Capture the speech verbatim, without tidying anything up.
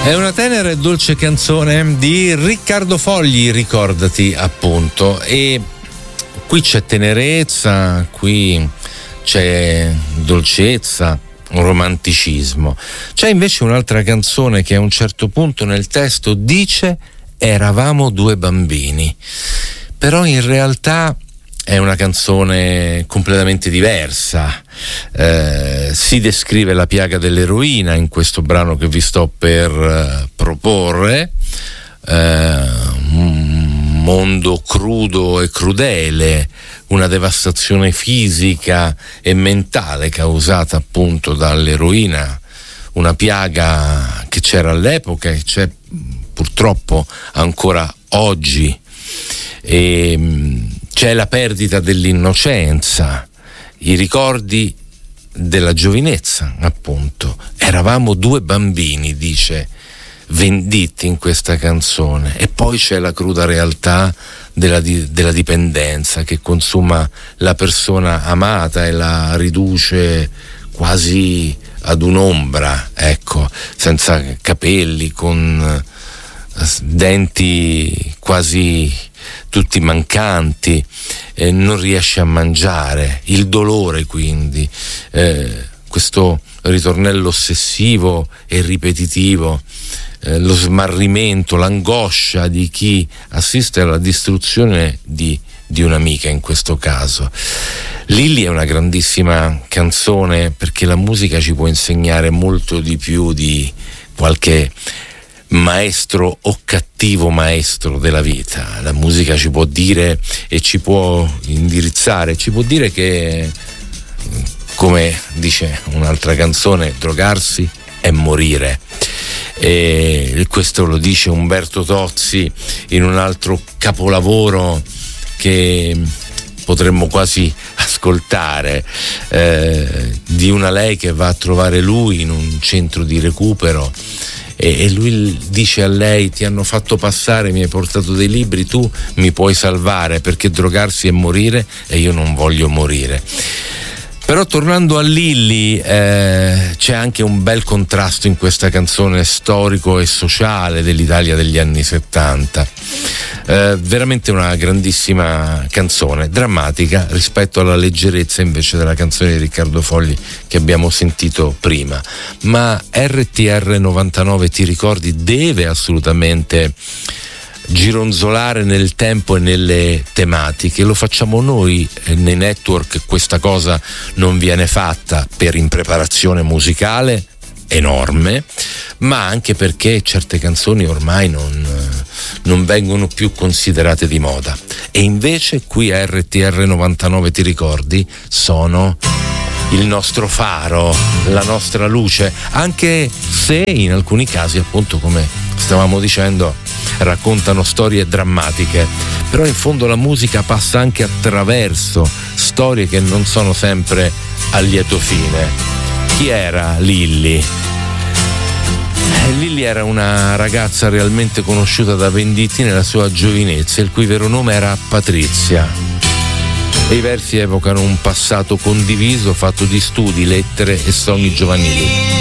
È una tenera e dolce canzone di Riccardo Fogli, ricordati appunto, e qui c'è tenerezza, qui c'è dolcezza, un romanticismo. C'è invece un'altra canzone che a un certo punto nel testo dice eravamo due bambini, però in realtà è una canzone completamente diversa. Eh, si descrive la piaga dell'eroina in questo brano che vi sto per eh, proporre, eh, un mondo crudo e crudele, una devastazione fisica e mentale causata appunto dall'eroina, una piaga che c'era all'epoca e c'è purtroppo ancora oggi. E c'è la perdita dell'innocenza, i ricordi della giovinezza, appunto. Eravamo due bambini, dice Venditti in questa canzone, e poi c'è la cruda realtà della, di, della dipendenza che consuma la persona amata e la riduce quasi ad un'ombra, ecco, senza capelli, con denti quasi tutti mancanti, eh, non riesce a mangiare, il dolore quindi, eh, questo ritornello ossessivo e ripetitivo, eh, lo smarrimento, l'angoscia di chi assiste alla distruzione di, di un'amica in questo caso. Lilli è una grandissima canzone perché la musica ci può insegnare molto di più di qualche maestro o cattivo maestro della vita. La musica ci può dire e ci può indirizzare, ci può dire che, come dice un'altra canzone, drogarsi è morire. E questo lo dice Umberto Tozzi in un altro capolavoro che potremmo quasi ascoltare, eh, di una lei che va a trovare lui in un centro di recupero e lui dice a lei: ti hanno fatto passare, mi hai portato dei libri, tu mi puoi salvare, perché drogarsi è morire e io non voglio morire. Però tornando a Lilli, eh, c'è anche un bel contrasto in questa canzone storico e sociale dell'Italia degli anni settanta. Eh, veramente una grandissima canzone, drammatica rispetto alla leggerezza invece della canzone di Riccardo Fogli che abbiamo sentito prima. Ma R T R novantanove, ti ricordi, deve assolutamente gironzolare nel tempo e nelle tematiche. Lo facciamo noi nei network, questa cosa non viene fatta per impreparazione musicale enorme, ma anche perché certe canzoni ormai non, non vengono più considerate di moda, e invece qui a R T R novantanove, ti ricordi, sono il nostro faro, la nostra luce, anche se in alcuni casi, appunto come stavamo dicendo, raccontano storie drammatiche, però in fondo la musica passa anche attraverso storie che non sono sempre a lieto fine. Chi era Lilli? Lilli era una ragazza realmente conosciuta da Venditti nella sua giovinezza, il cui vero nome era Patrizia. E i versi evocano un passato condiviso fatto di studi, lettere e sogni giovanili.